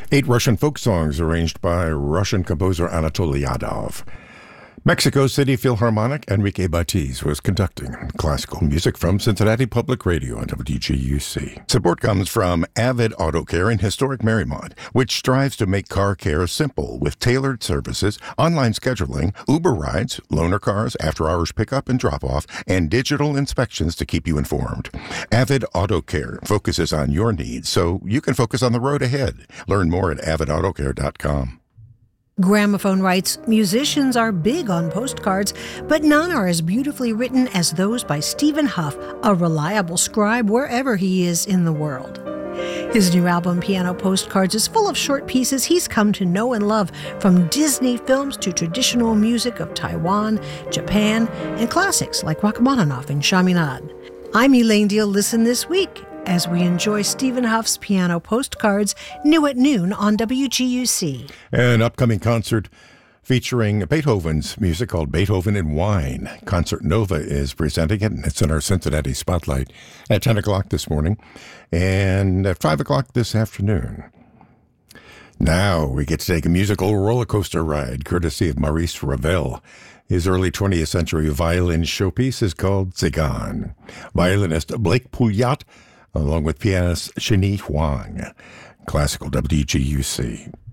8 Russian folk songs arranged by Russian composer Anatoly Yadov. Mexico City Philharmonic, Enrique Batiz was conducting classical music from Cincinnati Public Radio and WGUC. Support comes from Avid Auto Care in historic Marymount, which strives to make car care simple with tailored services, online scheduling, Uber rides, loaner cars, after-hours pickup and drop-off, and digital inspections to keep you informed. Avid Auto Care focuses on your needs so you can focus on the road ahead. Learn more at avidautocare.com. Gramophone writes, musicians are big on postcards, but none are as beautifully written as those by Stephen Huff, a reliable scribe wherever he is in the world. His new album, Piano Postcards, is full of short pieces he's come to know and love, from Disney films to traditional music of Taiwan, Japan, and classics like Rachmaninoff and Chaminade. I'm Elaine Deal. Listen this week as we enjoy Stephen Huff's Piano Postcards, new at noon on WGUC. An upcoming concert featuring Beethoven's music called Beethoven and Wine. Concert Nova is presenting it, and it's in our Cincinnati Spotlight at 10 o'clock this morning and at 5 o'clock this afternoon. Now we get to take a musical roller coaster ride, courtesy of Maurice Ravel. His early 20th century violin showpiece is called Tzigan. Violinist Blake Pouliot, along with pianist Shini Huang. Classical WGUC.